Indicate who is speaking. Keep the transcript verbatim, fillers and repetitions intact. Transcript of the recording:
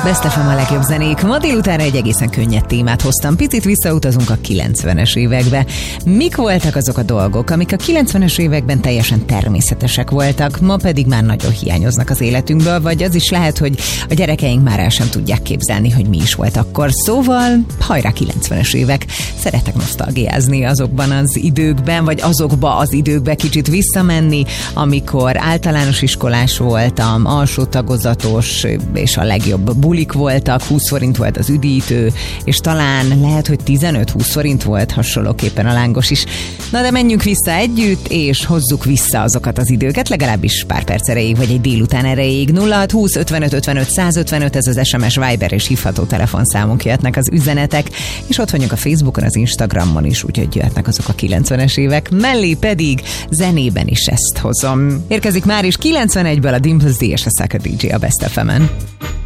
Speaker 1: Best ef em a legjobb zenék. Ma délutánra egy egészen könnyed témát hoztam. Picit visszautazunk a kilencvenes évekbe. Mik voltak azok a dolgok, amik a kilencvenes években teljesen természetesek voltak, ma pedig már nagyon hiányoznak az életünkből, vagy az is lehet, hogy a gyerekeink már el sem tudják képzelni, hogy mi is volt akkor. Szóval, hajrá kilencvenes évek! Szeretek nosztalgiázni azokban az időkben, vagy azokba az időkbe kicsit visszamenni, amikor általános iskolás voltam, alsó tagozatos, és a legjobb bulik voltak, húsz forint volt az üdítő, és talán lehet, hogy tizenöt-húsz forint volt hasonlóképpen a lángos is. Na de menjünk vissza együtt, és hozzuk vissza azokat az időket, legalábbis pár perc erejéig, vagy egy délután erejéig. nulla hat húsz ötvenöt ötvenöt százötvenöt, ez az es em es, Viber és hívható telefonszámunk, jöhetnek az üzenetek, és ott vagyunk a Facebookon, az Instagramon is, úgyhogy jöhetnek azok a kilencvenes évek. Mellé pedig zenében is ezt hozom. Érkezik már is kilencvenegyből a Dimples D és a Sucker dé dzsé a Best ef emen.